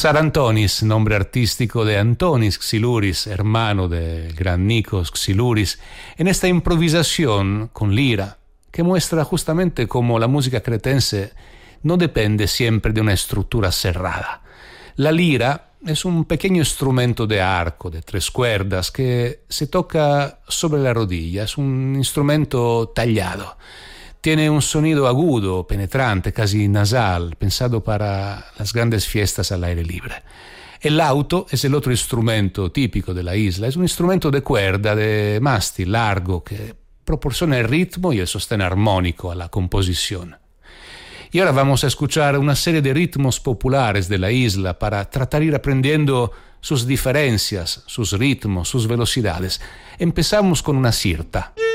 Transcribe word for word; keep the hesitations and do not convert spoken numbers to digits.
César Antonis, nombre artístico de Antonis Xylouris, hermano del gran Nikos Xylouris, en esta improvisación con lira que muestra justamente cómo la música cretense no depende siempre de una estructura cerrada. La lira es un pequeño instrumento de arco, de tres cuerdas, que se toca sobre la rodilla. Es un instrumento tallado. Tiene un sonido agudo, penetrante, casi nasal, pensado para las grandes fiestas al aire libre. El lauto es el otro instrumento típico de la isla. Es un instrumento de cuerda, de mástil largo, que proporciona el ritmo y el sostén armónico a la composición. Y ahora vamos a escuchar una serie de ritmos populares de la isla para tratar de ir aprendiendo sus diferencias, sus ritmos, sus velocidades. Empezamos con una sirta.